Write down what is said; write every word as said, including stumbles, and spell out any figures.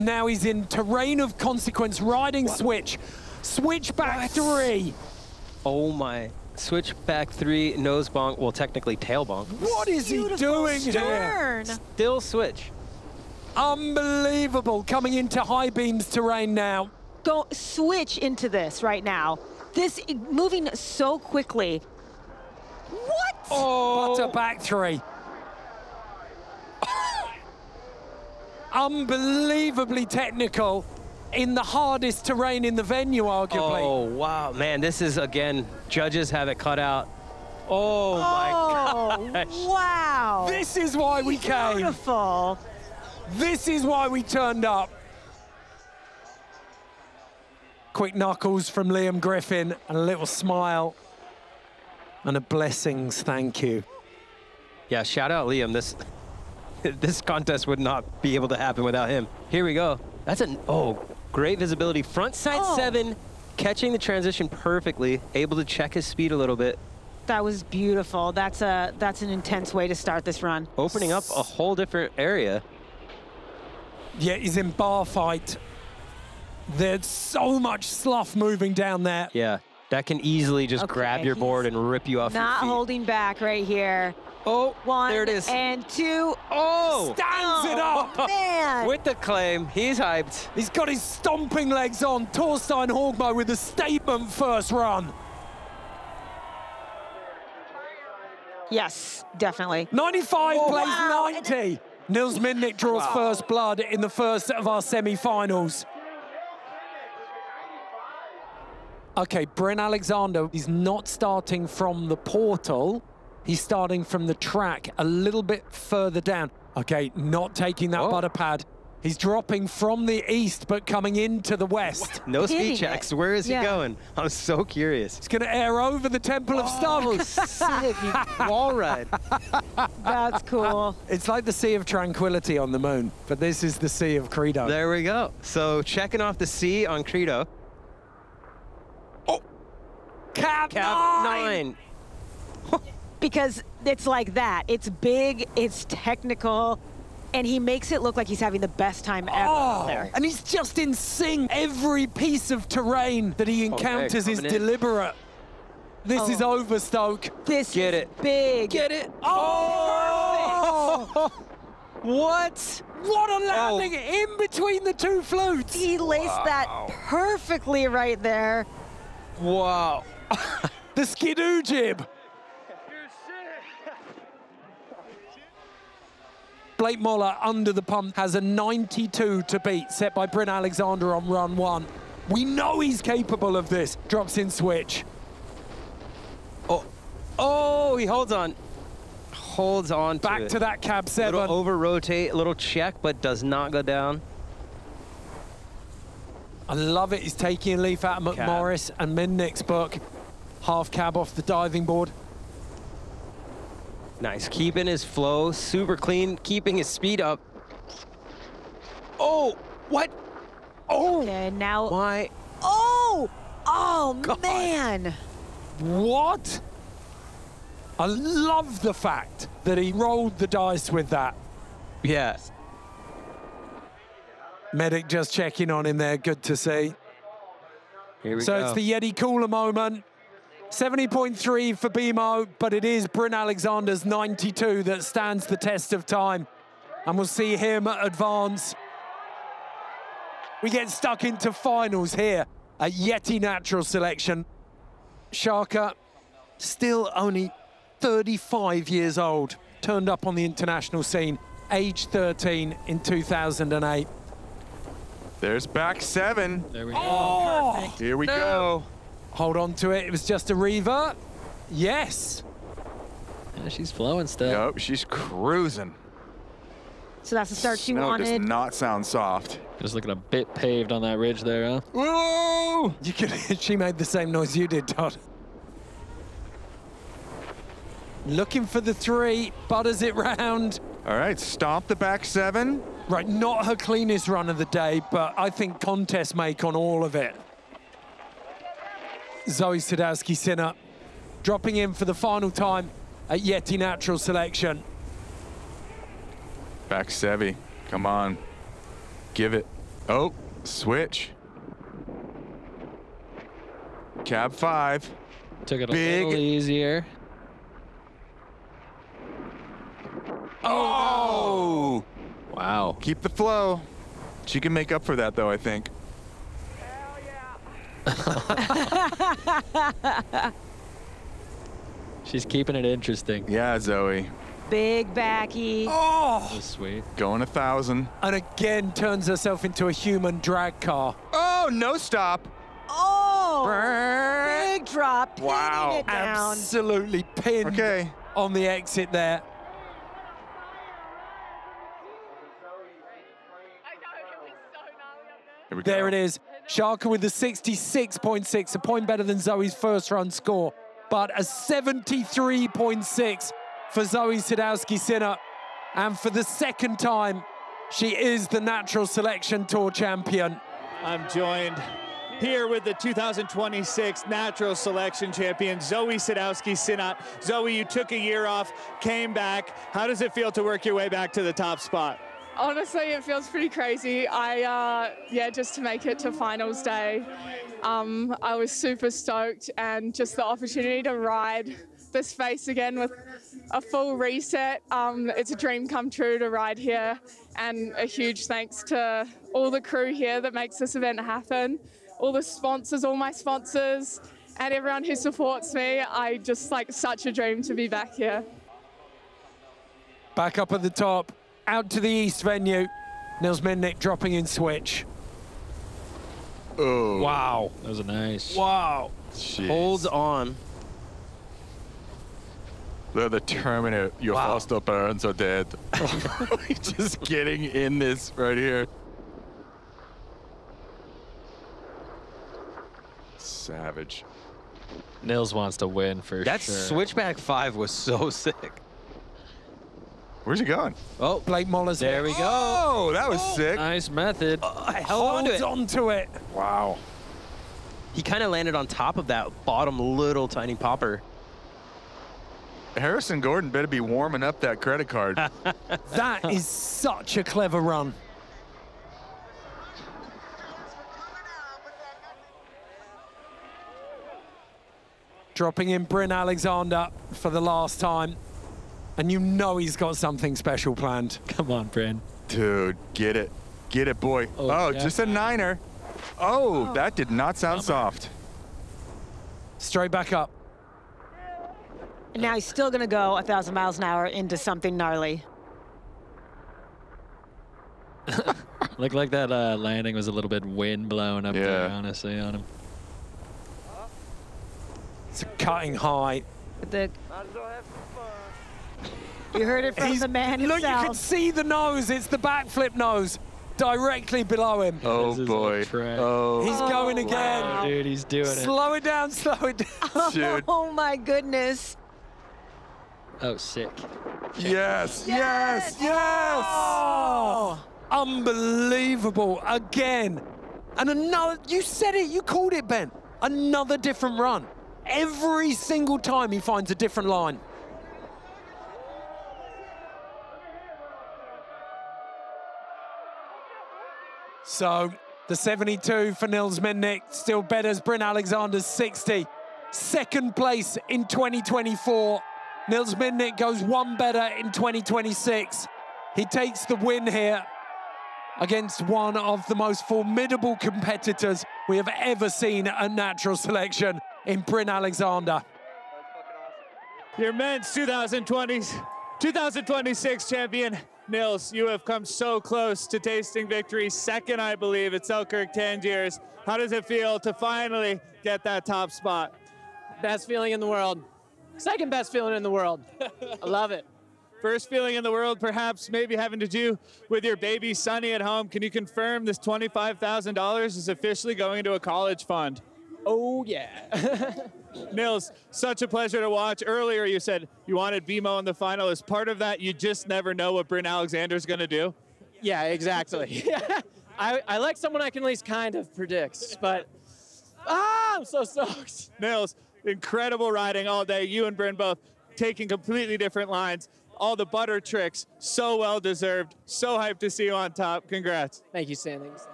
Now he's in terrain of consequence, riding what? switch. Switchback what? three. Oh my. Switchback three, nose bonk, well technically tail bonk. What is he doing here? Still switch. Unbelievable, coming into high beams terrain now. Go switch into this right now. This moving so quickly. What? Oh, butter back three. Unbelievably technical in the hardest terrain in the venue, arguably. Oh, wow. Man, this is, again, judges have it cut out. Oh, oh my gosh. Wow. This is why we came. Beautiful. This is why we turned up. Quick knuckles from Liam Griffin and a little smile and a blessings thank you. Yeah, shout out Liam. This this contest would not be able to happen without him. Here we go. That's an, oh, great visibility. Front side oh. seven, catching the transition perfectly, able to check his speed a little bit. That was beautiful. That's a that's an intense way to start this run. Opening up a whole different area. Yeah, he's in bar fight. There's so much slough moving down there. Yeah, that can easily just okay, grab your board and rip you off your feet. Not holding back right here. Oh, one there it is. And two. Oh! Stands oh, it up! Man! With the claim, he's hyped. He's got his stomping legs on. Torstein Hogmo with a statement first run. Yes, definitely. ninety-five oh, plays wow. ninety. Nils Midnick draws wow. first blood in the first of our semi-finals. Okay, Bryn Alexander, he's not starting from the portal. He's starting from the track a little bit further down. Okay, not taking that oh. butter pad. He's dropping from the east, but coming into the west. What? No speed checks. Where is yeah. he going? I'm so curious. He's going to air over the Temple of oh, Stone. Sick. Wall ride. That's cool. It's like the Sea of Tranquility on the moon, but this is the Sea of Credo. There we go. So checking off the sea on Credo. Oh, Cab, Cab nine. nine. Because it's like that. It's big, it's technical, and he makes it look like he's having the best time ever oh, there. And he's just in sync. Every piece of terrain that he encounters okay, is deliberate. In. This oh. is over, Stoke. This Get is it. big. Get it. Oh! oh. What? What a landing oh. in between the two flutes. He laced wow. that perfectly right there. Wow. The skidoo jib. Blake Moller under the pump has a ninety-two to beat, set by Bryn Alexander on run one. We know he's capable of this. Drops in switch. Oh, oh, he holds on. Holds on to Back it. to that cab seven. Little over rotate, a little check, but does not go down. I love it. He's taking a leaf out of McMorris and Midnick's book. Half cab off the diving board. Nice, keeping his flow, super clean, keeping his speed up. Oh, what? Oh, and now. Why? Oh, oh, God. man. What? I love the fact that he rolled the dice with that. Yes. Medic just checking on him there, good to see. Here we so go. It's the Yeti Cooler moment. seventy point three for B M O, but it is Bryn Alexander's ninety-two that stands the test of time. And we'll see him advance. We get stuck into finals here at Yeti Natural Selection. Shaka, still only thirty-five years old, turned up on the international scene, age thirteen in two thousand eight. There's back seven. There we go. Oh, here we no. go. Hold on to it. It was just a reaver. Yes. Yeah, she's flowing still. Yep, she's cruising. So that's the start she Snow wanted. does not sound soft. Just looking a bit paved on that ridge there, huh? Whoa! You could, she made the same noise you did, Todd. Looking for the three, butters it round. All right, stomp the back seven. Right, not her cleanest run of the day, but I think contest make on all of it. Zoe Sadowski-Sinner dropping in for the final time at Yeti Natural Selection. Back Sevi, come on, give it. Oh, switch. Cab five. Took it a Big- little easier. Oh! Wow. Keep the flow. She can make up for that, though, I think. She's keeping it interesting. Yeah, Zoe. Big backy. Oh! That was sweet. Going a thousand. And again turns herself into a human drag car. Oh, no stop. Oh! Big drop. Pinning Wow. it down. Absolutely pinned Okay. on the exit there. Here we There go. it is. Sharka with the sixty-six point six, a point better than Zoe's first run score, but a seventy-three point six for Zoe Sadowski-Synnott. And for the second time, she is the Natural Selection Tour champion. I'm joined here with the two thousand twenty-six Natural Selection Champion, Zoe Sadowski-Synnott. Zoe, you took a year off, came back. How does it feel to work your way back to the top spot? Honestly, it feels pretty crazy. I, uh, yeah, just to make it to finals day, um, I was super stoked, and just the opportunity to ride this face again with a full reset. Um, it's a dream come true to ride here, and a huge thanks to all the crew here that makes this event happen, all the sponsors, all my sponsors, and everyone who supports me. I just like such a dream to be back here. Back up at the top, out to the east venue. Nils Midnick dropping in switch. Oh. Wow. That was a nice. Wow. Jeez. Holds on. They're the Terminator. Your Wow. foster parents are dead. Just getting in this right here. Savage. Nils wants to win for That sure. switchback five was so sick. Where's he going? Oh, Blake Moller's there we go. Oh, that was sick. Nice method. I held on to holds it. onto it. Wow. He kind of landed on top of that bottom little tiny popper. Harrison Gordon better be warming up that credit card. That is such a clever run. Dropping in Bryn Alexander for the last time. And you know he's got something special planned. Come on, Bryn. Dude, get it. Get it, boy. Oh, Oh, yeah. just a niner. Oh, that did not sound soft. Straight back up. And now he's still going to go a thousand miles an hour into something gnarly. Looked like that uh, landing was a little bit wind blowing up there, Yeah. honestly, on him. It's a cutting high. The, you heard it from He's- the man Look, you can himself. see the nose. It's the backflip nose directly below him. Oh, This is a boy. track. Oh, He's going again. wow. Dude, he's doing it. Slow it down, slow it down. dude. Oh my goodness. Oh, sick. Yes, yes, yes. Oh, unbelievable again. And another, you said it, you called it, Ben. Another different run. Every single time he finds a different line. So the seventy-two for Nils Midnick still betters Bryn Alexander's sixty. Second place in twenty twenty-four. Nils Midnick goes one better in twenty twenty-six. He takes the win here against one of the most formidable competitors we have ever seen at Natural Selection in Bryn Alexander. Your men's two thousand twenty, two thousand twenty-six champion, Nils, you have come so close to tasting victory. Second, I believe, at Selkirk Tangiers. How does it feel to finally get that top spot? Best feeling in the world. Second best feeling in the world. I love it. First feeling in the world, perhaps maybe having to do with your baby Sonny at home. Can you confirm this twenty-five thousand dollars is officially going into a college fund? Oh, yeah. Nils, such a pleasure to watch. Earlier you said you wanted B M O in the final. As part of that, you just never know what Bryn Alexander's going to do. Yeah, exactly. I, I like someone I can at least kind of predict, but ah, I'm so stoked. Nils, incredible riding all day. You and Bryn both taking completely different lines. All the butter tricks, so well deserved. So hyped to see you on top. Congrats. Thank you, Sandings.